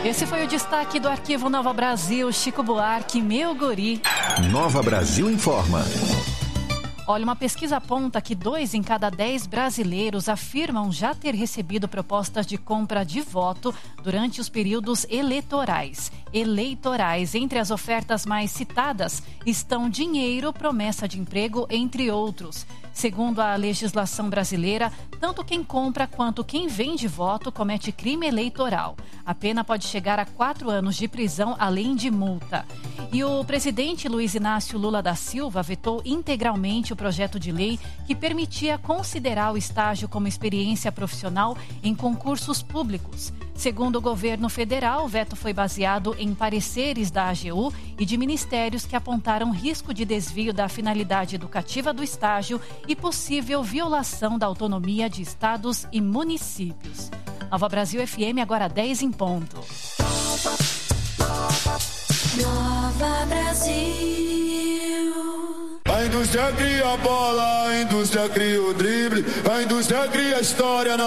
Esse foi o destaque do Arquivo Nova Brasil. Chico Buarque, meu guri. Nova Brasil informa. Olha, uma pesquisa aponta que 2 em cada 10 brasileiros afirmam já ter recebido propostas de compra de voto durante os períodos eleitorais. Entre as ofertas mais citadas estão dinheiro, promessa de emprego, entre outros. Segundo a legislação brasileira, tanto quem compra quanto quem vende voto comete crime eleitoral. A pena pode chegar a 4 anos de prisão, além de multa. E o presidente Luiz Inácio Lula da Silva vetou integralmente o projeto de lei que permitia considerar o estágio como experiência profissional em concursos públicos. Segundo o governo federal, o veto foi baseado em pareceres da AGU e de ministérios que apontaram risco de desvio da finalidade educativa do estágio e possível violação da autonomia de estados e municípios. Nova Brasil FM, agora 10 em ponto. Nova Brasil. A indústria cria a bola, a indústria cria o drible, a indústria cria a história.